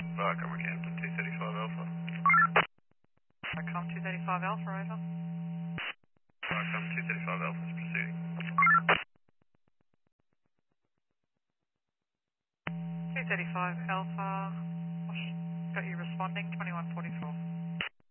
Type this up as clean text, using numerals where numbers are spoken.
Welcome, Campton 235 Alpha. Welcome 235 Alpha, over. Welcome 235 Alpha is proceeding. 235 Alpha, got you responding, 2144.